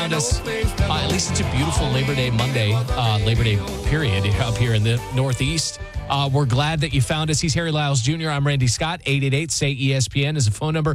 found us. At least it's a beautiful Labor Day Monday, Labor Day period up here in the Northeast. We're glad that you found us. He's Harry Lyles Jr. I'm Randy Scott. 888-SAY-ESPN is a phone number.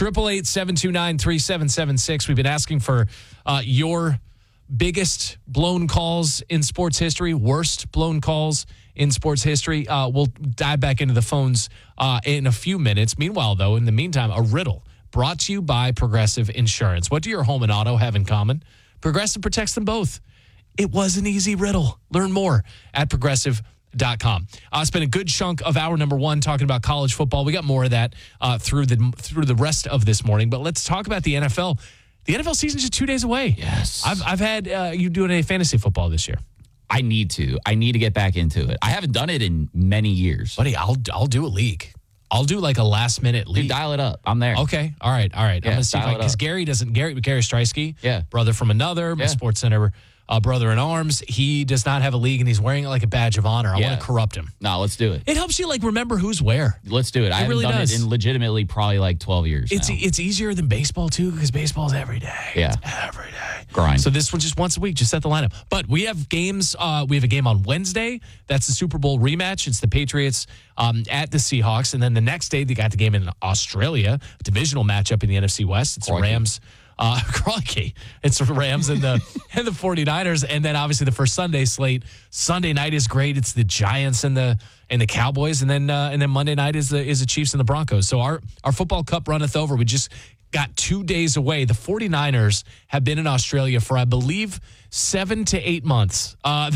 888-729-3776. We've been asking for your biggest blown calls in sports history, worst blown calls in sports history. We'll dive back into the phones in a few minutes. Meanwhile, though, in the meantime, a riddle brought to you by Progressive Insurance. What do your home and auto have in common? Progressive protects them both. It was an easy riddle. Learn more at progressive.com. Spent a good chunk of hour number one talking about college football. We got more of that through the rest of this morning. But let's talk about the NFL. The NFL season's just 2 days away. Yes. I've had you doing any fantasy football this year. I need to get back into it. I haven't done it in many years. Buddy, I'll do a league. I'll do like a last minute league. Dude, dial it up. I'm there. Okay. All right. Yeah, I'm gonna see because Gary Strysky, brother from another, my Sports Center brother in arms. He does not have a league and he's wearing it like a badge of honor. I want to corrupt him. No, let's do it. It helps you like remember who's where. Let's do it. I haven't really done does. it in legitimately probably like 12 years. It's easier than baseball too because baseball's every day. Yeah. It's every day. Grind. So this one's just once a week. Just set the lineup. But we have games. We have a game on Wednesday. That's the Super Bowl rematch. It's the Patriots at the Seahawks. And then the next day they got the game in Australia, a divisional matchup in the NFC West. It's the Rams. Crikey. It's the Rams and the 49ers. And then obviously the first Sunday slate. Sunday night is great. It's the Giants and the Cowboys. And then Monday night is the Chiefs and the Broncos. So our football cup runneth over. We just got 2 days away. The 49ers have been in Australia for, I believe, 7 to 8 months.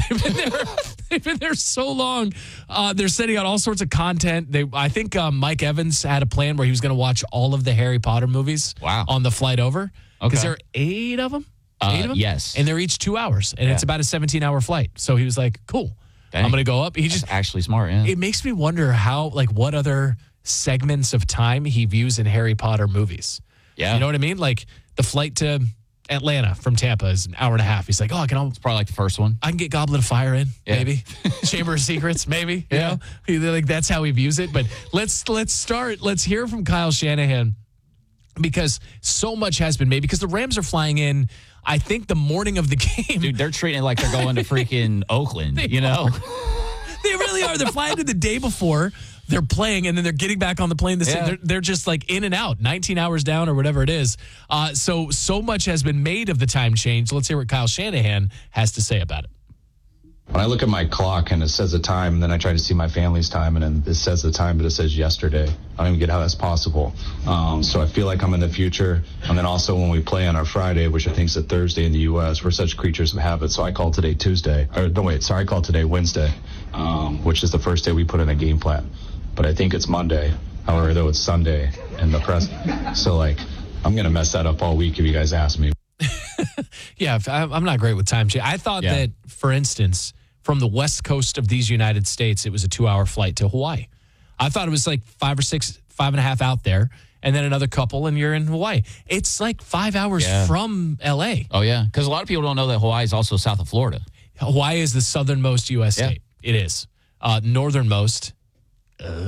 They've been there so long. They're sending out all sorts of content. I think Mike Evans had a plan where he was going to watch all of the Harry Potter movies on the flight over. Because there are 8 of them? 8 of them? Yes. And they're each 2 hours. And it's about a 17-hour flight. So he was like, cool. Dang. I'm going to go up. That's actually smart, yeah. It makes me wonder what other segments of time he views in Harry Potter movies. Yeah. You know what I mean? Like the flight to Atlanta from Tampa is an hour and a half. He's like, it's probably like the first one. I can get Goblet of Fire in, maybe. Chamber of Secrets, maybe. You know? Like that's how he views it. But let's start. Let's hear from Kyle Shanahan because so much has been made because the Rams are flying in, I think, the morning of the game. Dude, they're treating it like they're going to freaking Oakland, They really are. They're flying in the day before. They're playing, and then they're getting back on the plane. They're just like in and out, 19 hours down or whatever it is. So much has been made of the time change. Let's hear what Kyle Shanahan has to say about it. When I look at my clock and it says the time, and then I try to see my family's time, and then it says the time, but it says yesterday. I don't even get how that's possible. So I feel like I'm in the future. And then also when we play on our Friday, which I think is a Thursday in the U.S., we're such creatures of habit. So I call today Tuesday. I call today Wednesday, which is the first day we put in a game plan. But I think it's Monday. However, though it's Sunday in the press. So, I'm going to mess that up all week if you guys ask me. Yeah, I'm not great with time change. I thought that, for instance, from the west coast of these United States, it was a 2-hour flight to Hawaii. I thought it was like 5 or 6, 5.5 out there, and then another couple, and you're in Hawaii. It's like 5 hours from L.A. Oh, yeah, because a lot of people don't know that Hawaii is also south of Florida. Hawaii is the southernmost U.S. state. It is. Northernmost.